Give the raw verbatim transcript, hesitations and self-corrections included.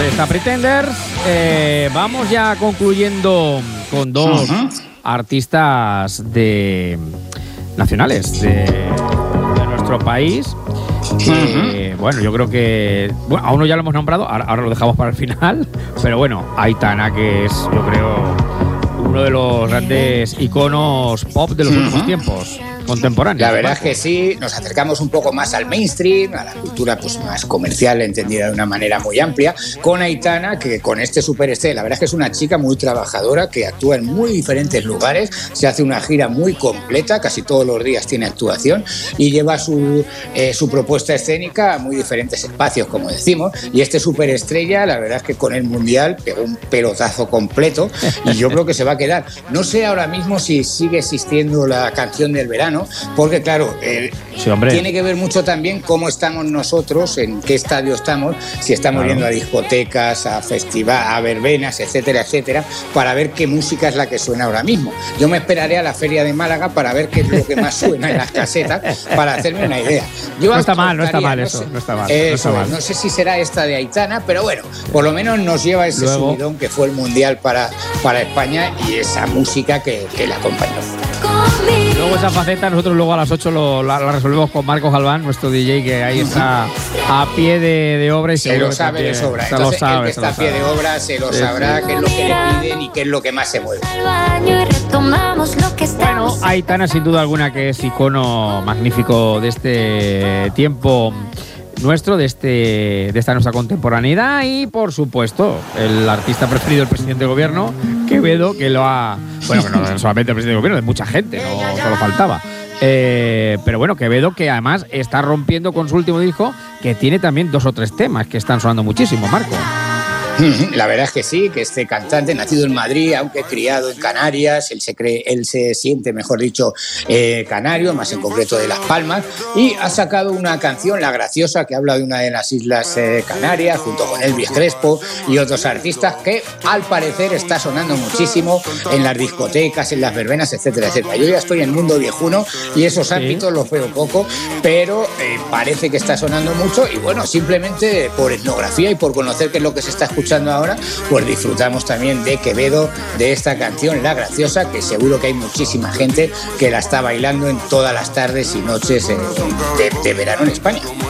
Ahí está Pretenders. Eh, vamos ya concluyendo con dos uh-huh. artistas de nacionales de, de nuestro país. Que, uh-huh. bueno, yo creo que bueno, a uno ya lo hemos nombrado, ahora, ahora lo dejamos para el final, pero bueno, Aitana, que es, yo creo, uno de los grandes iconos pop de los uh-huh. últimos tiempos contemporáneos. La verdad es que sí, nos acercamos un poco más al mainstream, a la cultura pues más comercial, entendida de una manera muy amplia, con Aitana, que con este superestrella, la verdad es que es una chica muy trabajadora, que actúa en muy diferentes lugares, se hace una gira muy completa, casi todos los días tiene actuación, y lleva su, eh, su propuesta escénica a muy diferentes espacios, como decimos, y este superestrella, la verdad es que con el Mundial pegó un pelotazo completo, y yo creo que se va a quedar. No sé ahora mismo si sigue existiendo la canción del verano, porque claro, eh, sí, tiene que ver mucho también cómo estamos nosotros, en qué estadio estamos, si estamos claro. yendo a discotecas, a festivales, a verbenas, etcétera, etcétera, para ver qué música es la que suena ahora mismo. Yo me esperaré a la Feria de Málaga para ver qué es lo que más suena en las casetas, para hacerme una idea. Yo no está mal, no está mal eso, no está mal. Eso, no, está mal. No sé si será esta de Aitana, pero bueno, por lo menos nos lleva ese Luego, subidón que fue el Mundial para, para España y esa música que, que la acompañó. Luego esa faceta nosotros luego a las ocho lo, la, la resolvemos con Marcos Galván, nuestro D J, que ahí está a pie de, de obra y se lo sabe de sobra. Se Entonces, lo sabe, el que está a pie de obra se lo sí, sabrá, sí. qué es lo que le piden y qué es lo que más se mueve. Bueno, Aitana sin duda alguna que es icono magnífico de este tiempo nuestro, de este de esta nuestra contemporaneidad, y por supuesto el artista preferido del presidente del gobierno, Quevedo, que lo ha, bueno, que no solamente el presidente del gobierno, de mucha gente, no solo faltaba. Eh, pero bueno, Quevedo, que además está rompiendo con su último disco, que tiene también dos o tres temas que están sonando muchísimo, Marco. La verdad es que sí, que este cantante, nacido en Madrid, aunque criado en Canarias, él se cree, él se siente, mejor dicho, eh, canario, más en concreto de Las Palmas, y ha sacado una canción, La Graciosa, que habla de una de las islas eh, Canarias, junto con Elvis Crespo y otros artistas, que al parecer está sonando muchísimo en las discotecas, en las verbenas, etcétera, etcétera. Yo ya estoy en mundo viejuno y esos ámbitos sí. los veo poco, pero eh, parece que está sonando mucho, y bueno, simplemente por etnografía y por conocer qué es lo que se está escuchando ahora, pues disfrutamos también de Quevedo, de esta canción La Graciosa, que seguro que hay muchísima gente que la está bailando en todas las tardes y noches de, de verano en España.